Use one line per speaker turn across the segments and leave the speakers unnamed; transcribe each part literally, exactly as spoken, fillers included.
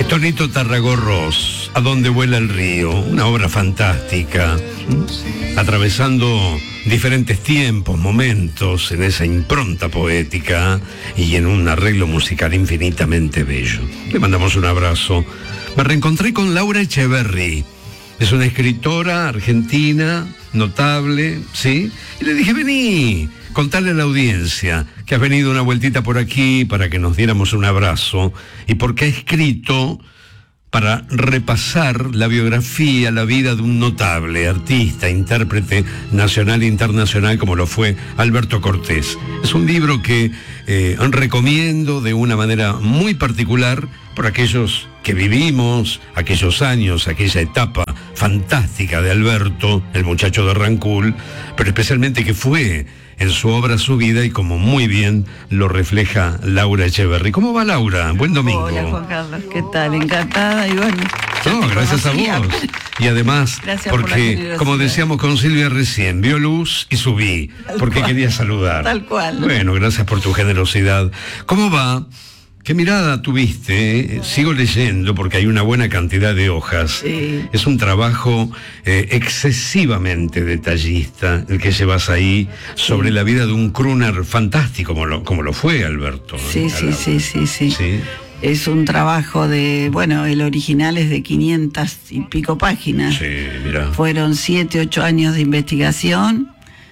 Tonito Tarragorros, ¿A dónde vuela el río? Una obra fantástica, atravesando diferentes tiempos, momentos en esa impronta poética y en un arreglo musical infinitamente bello. Le mandamos un abrazo. Me reencontré con Laura Echeverri. Es una escritora argentina, notable, ¿sí? Y le dije, vení, contale a la audiencia que has venido una vueltita por aquí para que nos diéramos un abrazo y porque ha escrito para repasar la biografía, la vida de un notable artista, intérprete nacional e internacional como lo fue Alberto Cortés. Es un libro que eh, recomiendo de una manera muy particular por aquellos que vivimos aquellos años, aquella etapa fantástica de Alberto, el muchacho de Rancul, pero especialmente que fue en su obra su vida y como muy bien lo refleja Laura Echeverri. ¿Cómo va, Laura? Buen domingo.
Hola, Juan Carlos, ¿qué tal? Encantada y bueno.
No, gracias a vos. Y además,
gracias
porque,
por
como decíamos con Silvia recién, vio luz y subí,
Tal
porque
cual.
quería saludar.
Tal cual.
Bueno, gracias por tu generosidad. ¿Cómo va? ¿Qué mirada tuviste? Eh, sigo leyendo porque hay una buena cantidad de hojas.
Sí.
Es un trabajo eh, excesivamente detallista el que llevas ahí sobre
Sí.
la vida de un crooner fantástico como lo, como lo fue Alberto.
Sí,
¿eh?
sí, sí, sí, sí.
Sí.
Es un trabajo de, bueno, el original es de quinientas y pico páginas.
Sí, mira.
Fueron siete, ocho años de investigación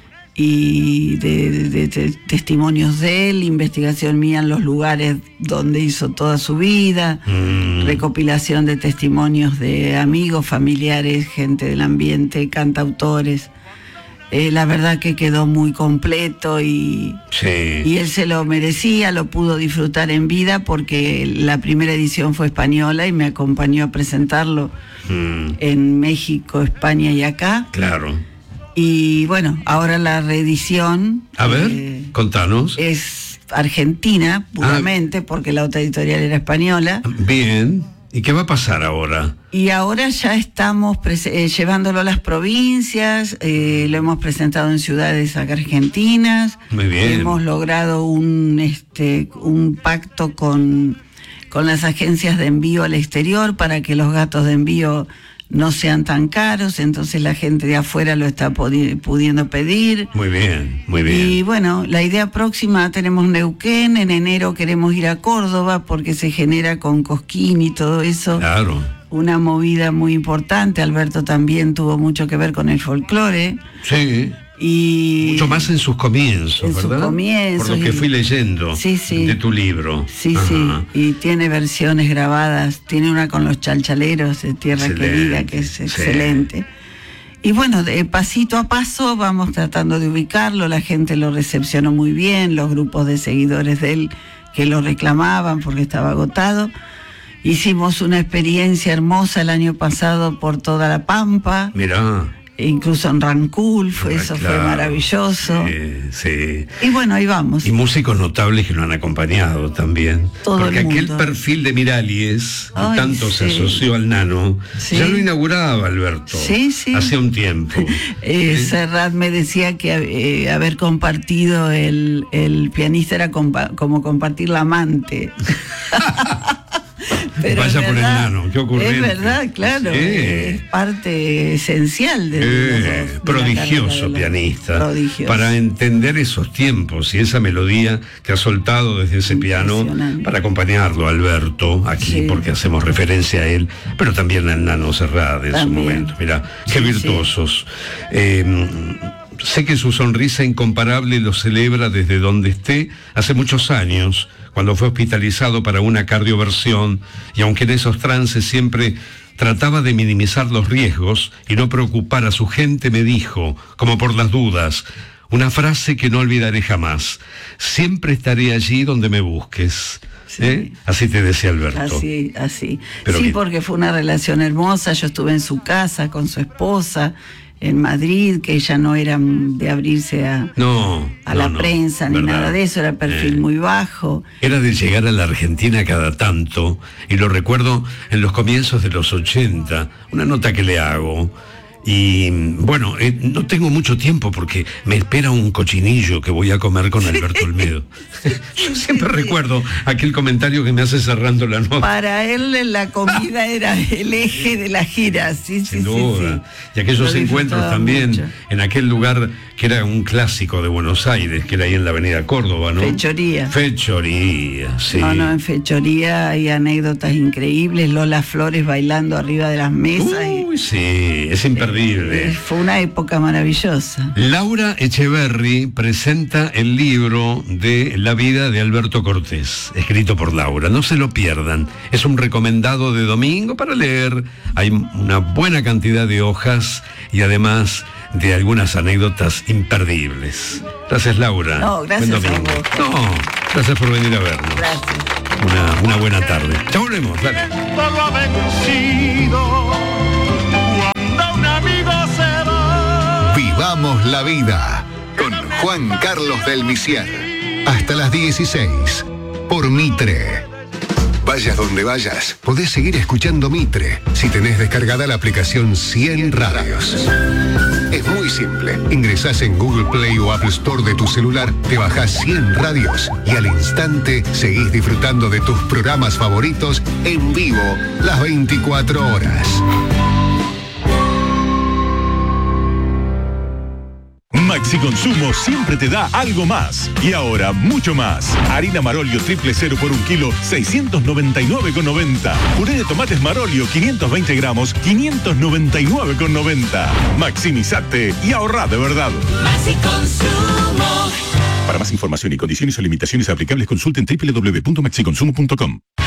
y de, de- de- de testimonios de él, investigación mía en los lugares donde hizo toda su vida,
Mm.
recopilación de testimonios de amigos, familiares, gente del ambiente, cantautores. Eh, la verdad que quedó muy completo y,
Sí.
y él se lo merecía, lo pudo disfrutar en vida porque la primera edición fue española y me acompañó a presentarlo
Mm,
en México, España y acá.
claro.
Y bueno, ahora la reedición
A ver,
eh,
contanos.
es argentina puramente porque la otra editorial era española.
Bien. ¿Y qué va a pasar ahora?
Y ahora ya estamos prese- eh, llevándolo a las provincias, eh, lo hemos presentado en ciudades acá argentinas.
Muy bien.
Hemos logrado un, este, un pacto con, con las agencias de envío al exterior para que los gastos de envío no sean tan caros, entonces la gente de afuera lo está podi- pudiendo pedir.
Muy bien, muy bien.
Y bueno, la idea próxima tenemos Neuquén, en enero queremos ir a Córdoba porque se genera con Cosquín y todo eso
Claro.
una movida muy importante. Alberto también tuvo mucho que ver con el folclore
Sí.
y
Mucho más en sus comienzos,
en sus
¿verdad?
comienzos
Por lo que
y-
fui leyendo
Sí, sí.
de tu libro.
sí,
Ajá.
sí, y tiene versiones grabadas, tiene una con los chalchaleros de Tierra
Excelente,
Querida que es
sí.
excelente. Y bueno, de pasito a paso vamos tratando de ubicarlo, la gente lo recepcionó muy bien, los grupos de seguidores de él que lo reclamaban porque estaba agotado. Hicimos una experiencia hermosa el año pasado por toda la Pampa,
Mirá.
e incluso en Rancul, fue,
Ah,
eso
claro.
fue maravilloso.
Sí, sí.
Y bueno, ahí vamos.
Y músicos notables que lo han acompañado también.
Todo
Porque
el
aquel
mundo.
perfil de Miralles, que
Ay,
tanto se
sí.
asoció al nano,
Sí.
ya lo inauguraba Alberto.
Sí, sí.
Hace un tiempo.
Eh,
Sí.
Serrat me decía que eh, haber compartido el, el pianista era compa- como compartir la amante.
Vaya
es
por el
verdad,
nano, qué ocurrente.
Es verdad, claro.
Sí.
Es parte esencial de, de los
Eh,
dos, de la
prodigioso
carrera de los-
pianista.
Prodigioso.
Para entender esos tiempos y esa melodía que ha soltado desde ese piano,
Impresionante.
para acompañarlo, Alberto, aquí,
Sí.
porque hacemos referencia a él, pero también al Nano Serrat en su
También.
momento. Mira, qué
Sí,
virtuosos. Eh, sé que su sonrisa incomparable lo celebra desde donde esté hace muchos años, cuando fue hospitalizado para una cardioversión, y aunque en esos trances siempre trataba de minimizar los riesgos y no preocupar a su gente, me dijo, como por las dudas, una frase que no olvidaré jamás: siempre estaré allí donde me busques.
Sí.
¿Eh? Así te decía Alberto.
Así, así.
Pero
sí,
que-
porque fue una relación hermosa. Yo estuve en su casa con su esposa en Madrid, que ella no era de abrirse a,
No,
a
no,
la
no,
prensa ni
verdad.
nada de eso, era perfil
Eh.
muy bajo.
Era de llegar a la Argentina cada tanto, y lo recuerdo en los comienzos de los ochenta, una nota que le hago. Y bueno, eh, no tengo mucho tiempo porque me espera un cochinillo que voy a comer con Alberto Olmedo. Yo siempre recuerdo aquel comentario que me hace cerrando la nota.
Para él la comida era el eje de la gira, sí, sí,
Sin duda.
sí, sí.
Y aquellos
Lo
encuentros
disfrutaba
también
mucho.
en aquel lugar que era un clásico de Buenos Aires, que era ahí en la avenida Córdoba, ¿no?
Fechoría.
Fechoría, sí.
No, no, en Fechoría hay anécdotas increíbles, Lola Flores bailando arriba de las mesas. y-
Uy, sí, es imperdible.
Eh, Fue una época maravillosa.
Laura Echeverri presenta el libro de La vida de Alberto Cortés, escrito por Laura. No se lo pierdan. Es un recomendado de domingo para leer. Hay una buena cantidad de hojas y además de algunas anécdotas imperdibles. Gracias, Laura.
No, gracias
Buen domingo.
a vos.
No, gracias por venir a vernos.
Gracias.
Una, una buena tarde. Ya volvemos, dale.
Lo ha vencido cuando un amigo se va.
Vivamos la vida con Juan Carlos del Misier. Hasta las dieciséis por Mitre. Vayas donde vayas, podés seguir escuchando Mitre si tenés descargada la aplicación cien Radios. Es muy simple. Ingresás en Google Play o Apple Store de tu celular, te bajás cien Radios y al instante seguís disfrutando de tus programas favoritos en vivo las veinticuatro horas.
Maxi Consumo siempre te da algo más. Y ahora, mucho más. Harina Marolio triple cero por un kilo, seiscientos noventa y nueve con noventa. Puré de tomates Marolio, quinientos veinte gramos, quinientos noventa y nueve con noventa. Maximizate y ahorrá de verdad.
Maxi Consumo.
Para más información y condiciones o limitaciones aplicables, consulten doble u doble u doble u punto maxi consumo punto com.